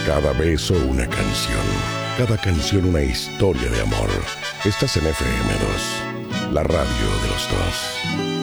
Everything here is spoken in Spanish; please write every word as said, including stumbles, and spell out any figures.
Cada beso una canción, cada canción una historia de amor. Estás en F M dos, la radio de los dos.